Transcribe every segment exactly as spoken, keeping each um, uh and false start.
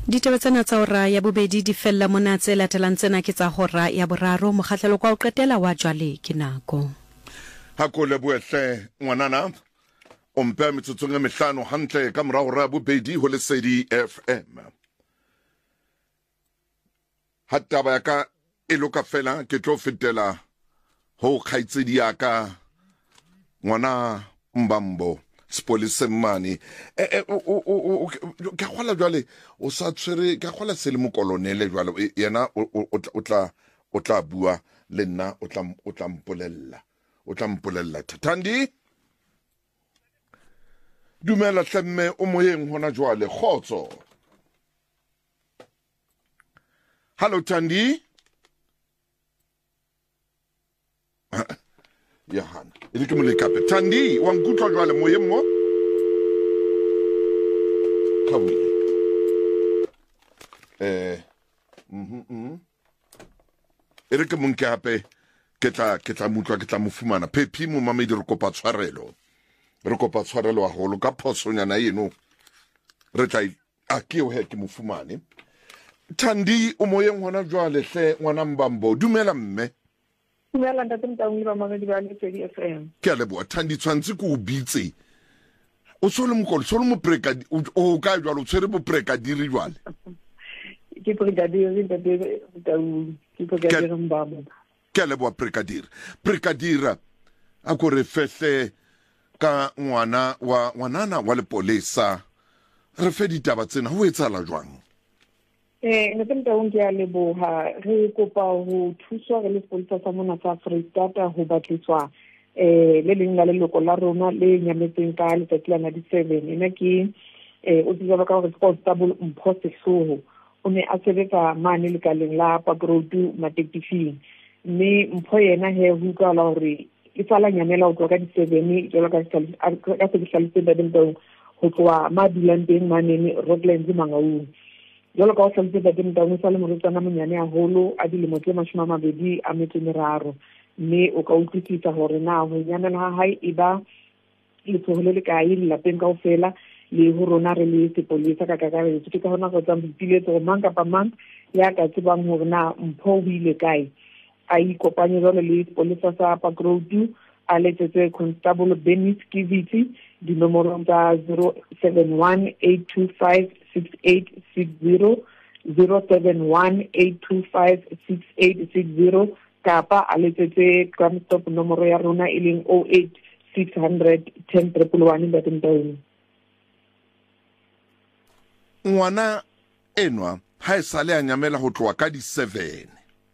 Ditaba tsena tsa hora ya bobedi di fella mona tse latelang tsena ke tsa hora ya boraro mokgahlelo kwa o qetela wa jwale ke nako. Ha ko le boehle ngwanana o mpe metsotsong e mehlano hantle ka morao ra bobedi ho Lesedi F M. Ha taba ya ka e loka fela ke tlo fetela ho khaitsedi ya ka ngwana Mbambo Spolise mane e o ka khola jwale o sa tshwere ka khola se le mo kolonele jwale yena o tla o tla bua le nna o tla o tla mpolella o tla mpolella Thandi dumela hlemme o moyeng hona jwale khotso. Hello Thandi. Yahan ile ke mo le kape Thandi wa nkutlwa jwale moyeng mo kawi eh mhm mhm ile ke mo nkape ke tla ke tla mutlwa ke tla mo fumana Phephi mo mamedi re kopa tshwarelo re kopa tshwarelo a holo ka phosonyana eno re tla a ke o he ke mo fumane. Thandi o moyeng hona jwale hle ngwana Mbambo dumela mme. Dumela ntate Mtaung ba mamedi ba Lesedi F M. Ke a leboa Thandi tshwantse ko o bitse o solo mo kolo solo mo preka o ka jwalo o tshwere bo preka diri jwale Ke preka diri ntate Mtaung ke preka diri Mbambo. Ke a leboa preka diri preka dira a ko re fehle ka ngwana wa ngwanana wa lepolesa re fe ditaba tsena ho etsala jwang. Eh ntate Mtaung ke a leboha re kopa ho thuswa re le sepolesa sa mona sa Freistata ho batliswa eh le leng la leloko la rona le nyametseng ka letsatsi la seven ena ke eh o tseba ka hore Constable Mpho Sehloho o ne a sebetsa mane le kaleng la Pakrodu Matektifing mme Mpho yena he ho utlwala hore e tsala nyamela ho tloka ka di seven jwalo ka ka se hlaletse ba dintong ho tloa madulang teng mane Rocklands Mangaung. Jolo ka o santse ba teng tang sa le morutsana monyane a holo a dilemo tse mashome a mabedi a metso e meraro mme o ka utlwisisa hore na ho nyana la hae e ba le tsohole le kae le lapeng kaofela le ho rona re le sepolesa ka kakaretso ke ka hona go tsa mpiletso mang kapa mang ya ka tsebang hore na Mpho o ile kae a ikopanye jalo le sepolesa sa Pakrodu a letsetse Constable Benis Kiviti di nomoro tsa zero seven one eight two five six eight six zero zero seven one eight two five six eight six zero kapa a letsetse Crime Stop nomoro ya rona e leng oh eight six hundred ten triple one ba teng. Ngwana enwa ha e sale a nyamela ho tloa ka di seven.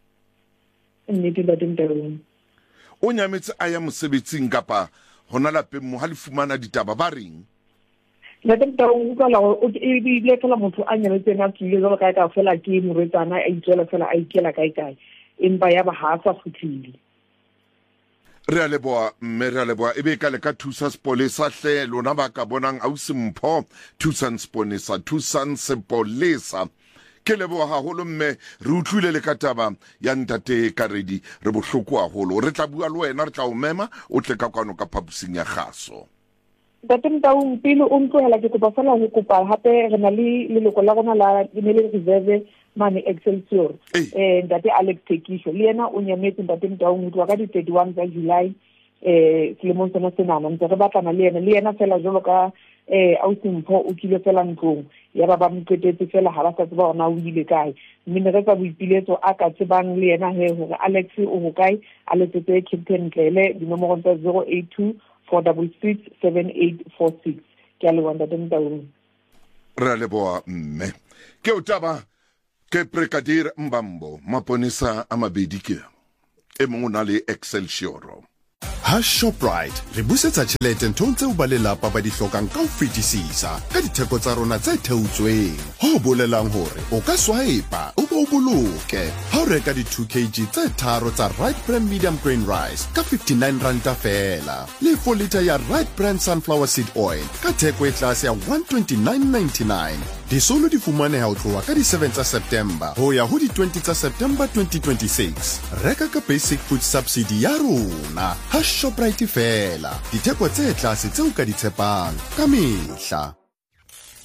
Nnete ba teng. O nyametse a ya mosebetsing kapa hona lapeng mo ha le fumana ditaba ba reng. La tenta o ka la o e bile fela motho a nyametse na tsile jalo ka ka fela ke moretsana a itjela fela a ikela kae kae empa ya ba ha sa futhile. Re a leboa mme re a leboa ebe ka le ka thusa sepolesa hle lona ba ka bonang ausi Mpho thusa sponesa thusa sepolesa ke leboa haholo mme re utlwile le ka taba ya ntate Karedi re bohloko haholo re tla bua le wena re tla o mema o tle ka kwano ka phapusing ya kgaso. Ntate Mtaung pele o ntlohela ke kopa fela ho kopa hape re na le leloko la rona la Emele Reserve mane Excelsior eh ntate Alex Tekisho le yena o nyametse ntate Mtaung ho tloa ka di thirty-one tsa July eh selemong sena senana ntse re batlana le yena le yena fela jolo ka eh ausi Mpho o kile fela ntlong ya ba ba mqetetse fela ha ba sa tseba ona o ile kae mme ne re tsa boipiletso a ka tsebang le yena he hore Alex o ho kae a letsetse Captain Tlele di nomoro tsa zero eight two four six six seven eight four six ke a le wanda teng taung re le boa mme ke o taba ke Brigadier Mbambo maponisa a mabedi ke e mongwe na le Excelsior. Ha Shoprite re busetsa tjhelete nthong tseo ba lelapa ba di hlokang ka ho fetisisa ka ditheko tsa rona tse theotsweng ho bolelang hore o ka swipe o bo boloke ha o reka di two kilograms tse tharo tsa Right Brand Medium Grain Rice ka fifty-nine ranta fela le four litre ya Right Brand Sunflower Seed Oil ka theko e tlase ya one twenty-nine ninety-nine. Di solo di fumaneha ho tloha ka di seven tsa September ho ya ho di twenty tsa September twenty twenty-six. Reka ka basic food subsidy ya rona ha Shoprite fela ditheko tse tlase tseo ka di tshepang ka mehla.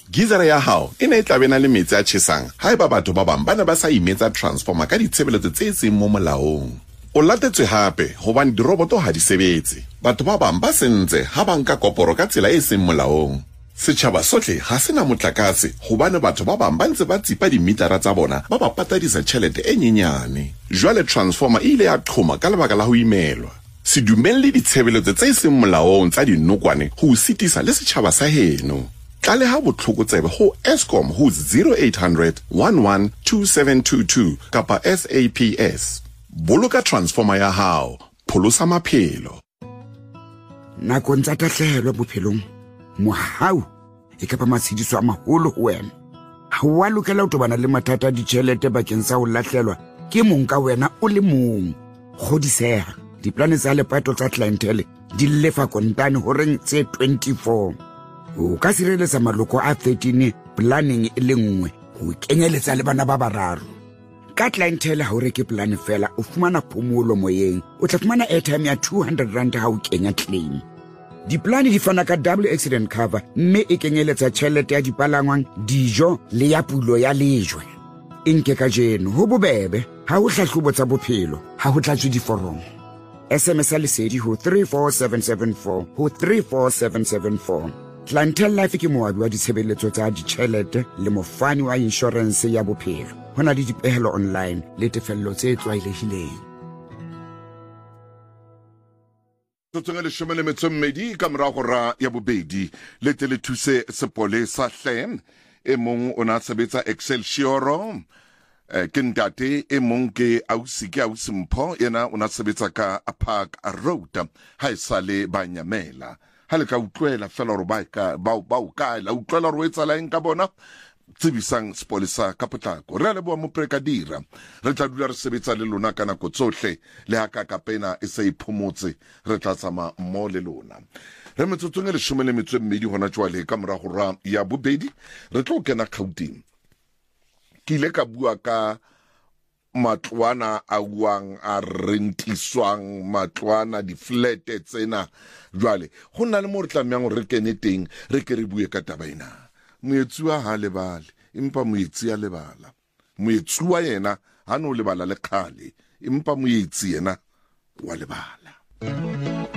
gizara ya hao e ne e tla bena le metsi a tjhesang ha eba batho ba bang ba ne ba sa imetsa transformer ka ditshebeletso tse seng mo molaong. O latetswe hape hobane diroboto ha di sebetse. Batho ba bang ba sentse ha ba nka koporo ka tsela e seng molaong. Setjhaba sohle ha sena motlakase hobane batho ba bang ba ntse ba tsipa dimitara tsa bona ba ba patadisa tjhelete e nyenyane. Jwale transformer e ile ya qhoma ka lebaka la ho imelwa. Se dumelle ditshebeletso tse seng molaong tsa dinokwane ho sitisa le setjhaba sa heno. Tlale ha botlhokotsebe ho Eskom ho zero eight hundred, one one two seven two two kapa S A P S. Boloka transformer ya hao, pholosa maphelo. Nakong tsa tahlehelo bophelong, mohau e ka ba matshediso a maholo ho wena. Ha wa lokela ho tobana le mathata a ditjhelete bakeng sa ho lahlelwa ke mong ka wena o le mong. Kgodiseha, diplane tsa lepato tsa clientele di lefa kontane horeng tse twenty-four. O ka sireletsa maloko a thirteen planning e le nngwe ho kenyeletsa le bana ba bararo. Ka clientele ha o reke plan fela o fumana phomolo moyeng, o tla fumana airtime ya two hundred rand ha o kenya claim. Diplane di fana ka double accident cover mme e kenyeletsa tjhelete ya dipalangwang, dijo le ya pulo ya lejwe. Inke ka jeno ho bobebe ha o hlahlobo tsa bophelo ha ho tlatswe diforomo. S M S a lesedi ho three four seven seven four ho three four seven seven four. Clientele Life ke moabi wa ditshebeletso tsa ditjhelete le mofani wa insurance ya bophelo. Hona le dipehelo online le tefello tse tlwaelehileng. Tsotsong le shome le metso mmedi ka mora hora ya bobedi le tele thuse sepole sa hlem e mong o na sebetsa Excelsior eh, ke ntate e mong ke ausi ke ausi Mpho yena o na sebetsa ka Park Road ha isale ba nyamela ha le ka utlwela fela hore ba ka ba ba o ka la utlwela hore o etsa la eng ka bona tsebisang sepolesa ka potlako re le bo mo prekadira re tla dula re sebetsa le lona kana go tsohle le ha ka kapena e se iphomotse re tla tsama mo le lona re metsotsong le shome le metso mmedi hona jwale ka mora hora ya bobedi re tlo kena Gauteng ke ile ka bua ka matloana a uang a rentiswang matloana di flat tsena jwale go nna le mo re tlameang re kene teng re ke re bue ka taba ena. Moetsuwa ha lebale empa moetsi ya lebala, moetsuwa yena ha no lebala le khale empa moetsi yena wa lebala.